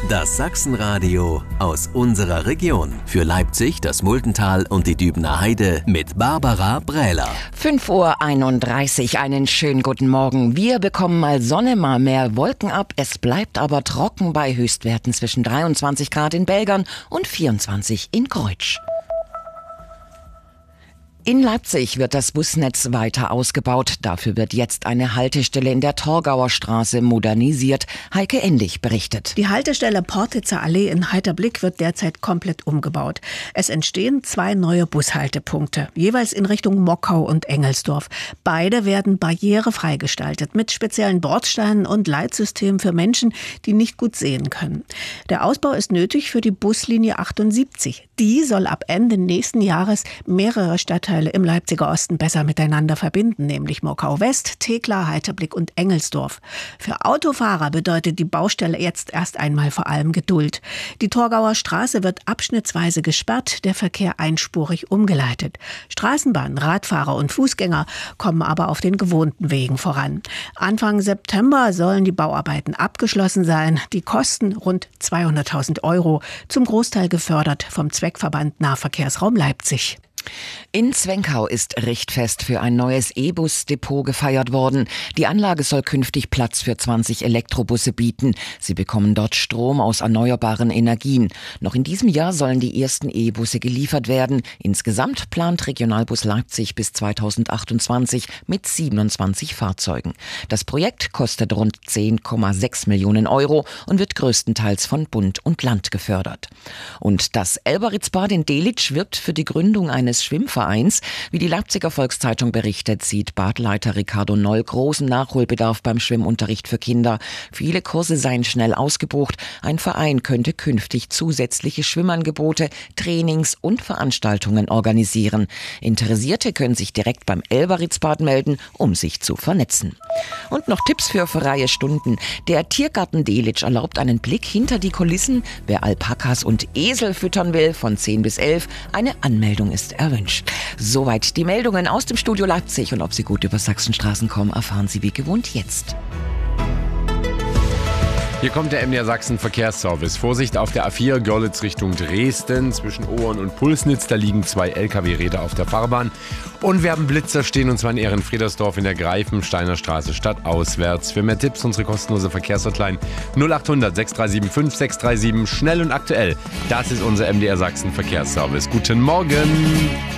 Das Sachsenradio aus unserer Region. Für Leipzig, das Muldental und die Dübener Heide mit Barbara Brähler. 5:31 Uhr, einen schönen guten Morgen. Wir bekommen mal Sonne, mal mehr Wolken ab. Es bleibt aber trocken bei Höchstwerten zwischen 23 Grad in Belgern und 24 in Greutsch. In Leipzig wird das Busnetz weiter ausgebaut. Dafür wird jetzt eine Haltestelle in der Torgauer Straße modernisiert. Heike Endig berichtet. Die Haltestelle Portitzer Allee in Heiterblick wird derzeit komplett umgebaut. Es entstehen 2 neue Bushaltepunkte, jeweils in Richtung Mockau und Engelsdorf. Beide werden barrierefrei gestaltet, mit speziellen Bordsteinen und Leitsystemen für Menschen, die nicht gut sehen können. Der Ausbau ist nötig für die Buslinie 78. Die soll ab Ende nächsten Jahres mehrere Stadtteile im Leipziger Osten besser miteinander verbinden, nämlich Mockau West, Thekla, Heiterblick und Engelsdorf. Für Autofahrer bedeutet die Baustelle jetzt erst einmal vor allem Geduld. Die Torgauer Straße wird abschnittsweise gesperrt, der Verkehr einspurig umgeleitet. Straßenbahn, Radfahrer und Fußgänger kommen aber auf den gewohnten Wegen voran. Anfang September sollen die Bauarbeiten abgeschlossen sein. Die kosten rund 200.000 €, zum Großteil gefördert vom Zweckverband Nahverkehrsraum Leipzig. In Zwenkau ist Richtfest für ein neues E-Bus-Depot gefeiert worden. Die Anlage soll künftig Platz für 20 Elektrobusse bieten. Sie bekommen dort Strom aus erneuerbaren Energien. Noch in diesem Jahr sollen die ersten E-Busse geliefert werden. Insgesamt plant Regionalbus Leipzig bis 2028 mit 27 Fahrzeugen. Das Projekt kostet rund 10,6 Millionen € und wird größtenteils von Bund und Land gefördert. Und das Elberitzbad in Delitzsch wirbt für die Gründung eines Schwimmvereins. Wie die Leipziger Volkszeitung berichtet, sieht Badleiter Ricardo Noll großen Nachholbedarf beim Schwimmunterricht für Kinder. Viele Kurse seien schnell ausgebucht. Ein Verein könnte künftig zusätzliche Schwimmangebote, Trainings und Veranstaltungen organisieren. Interessierte können sich direkt beim Elberitzbad melden, um sich zu vernetzen. Und noch Tipps für freie Stunden. Der Tiergarten Delitzsch erlaubt einen Blick hinter die Kulissen. Wer Alpakas und Esel füttern will, von 10 bis 11, eine Anmeldung ist erwünscht. Soweit die Meldungen aus dem Studio Leipzig, und ob Sie gut über Sachsenstraßen kommen, erfahren Sie wie gewohnt jetzt. Hier kommt der MDR Sachsen Verkehrsservice. Vorsicht auf der A4 Görlitz Richtung Dresden. Zwischen Ohren und Pulsnitz, da liegen 2 LKW-Räder auf der Fahrbahn. Und wir haben Blitzer stehen, und zwar in Ehrenfriedersdorf in der Greifensteiner Straße stadtauswärts. Für mehr Tipps unsere kostenlose Verkehrshotline 0800 637 5637. Schnell und aktuell. Das ist unser MDR Sachsen Verkehrsservice. Guten Morgen!